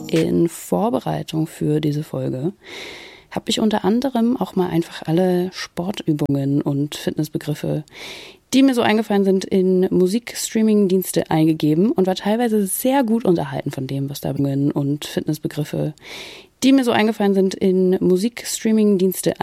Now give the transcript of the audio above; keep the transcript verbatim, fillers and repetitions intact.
In Vorbereitung für diese Folge habe ich unter anderem auch mal einfach alle Sportübungen und Fitnessbegriffe, die mir so eingefallen sind, in Musikstreaming-Dienste eingegeben und war teilweise sehr gut unterhalten von dem, was da und Fitnessbegriffe, die mir so eingefallen sind, in Musikstreaming-Dienste